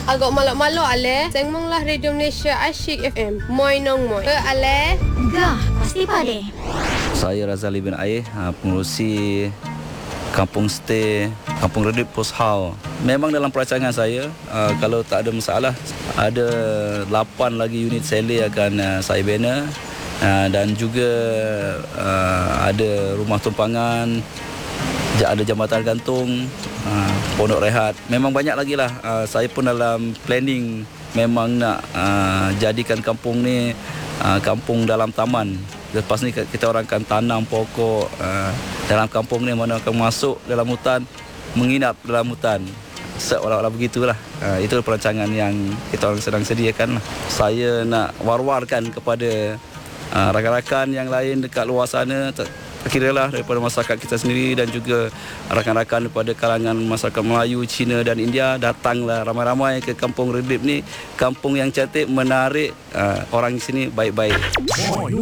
Agak malu-malu ale. Sengmonglah Radio Malaysia Asyik FM. Moi nong moi. Ale. Gah, pasti pade. Saya Razali bin Air, pengurusi Kampung Stay Kampung Redik Post House. Memang dalam perancangan saya, kalau tak ada masalah, ada 8 lagi unit sele akan saya bina, dan juga ada rumah tumpangan, ada jambatan gantung, pondok rehat. Memang banyak lagi lah. Saya pun dalam planning memang nak jadikan kampung ni kampung dalam taman. Lepas ni kita orang akan tanam pokok dalam kampung ni, mana akan masuk dalam hutan, menginap dalam hutan. Seolah-olah begitulah. Itu perancangan yang kita orang sedang sediakan lah. Saya nak war-warkan kepada rakan-rakan yang lain dekat luar sana, kiralah daripada masyarakat kita sendiri dan juga rakan-rakan daripada kalangan masyarakat Melayu, Cina dan India, datanglah ramai-ramai ke Kampung Redik ni. Kampung yang cantik, menarik, orang di sini baik-baik.